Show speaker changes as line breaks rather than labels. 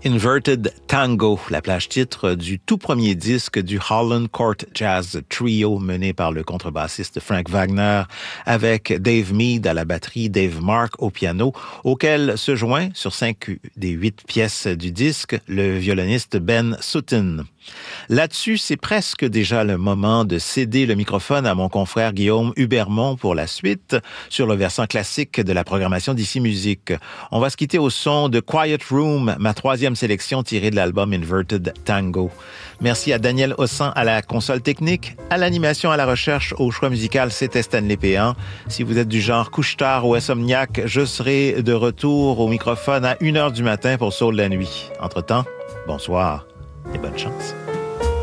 Inverted Tango, la plage titre du tout premier disque du Holland Court Jazz Trio mené par le contrebassiste Frank Wagner avec Dave Mead à la batterie, Dave Mark au piano, auquel se joint sur 5 des 8 pièces du disque le violoniste Ben Sutton. Là-dessus, c'est presque déjà le moment de céder le microphone à mon confrère Guillaume Hubermont pour la suite sur le versant classique de la programmation d'Ici Musique. On va se quitter au son de Quiet Room, ma 3e sélection tirée de l'album Inverted Tango. Merci à Daniel Hossan à la console technique, à l'animation, à la recherche, au choix musical, c'était Stanley Péan. Si vous êtes du genre couche-tard ou insomniaque, je serai de retour au microphone à 1h du matin pour Soul de la nuit. Entre-temps, bonsoir et bonne chance.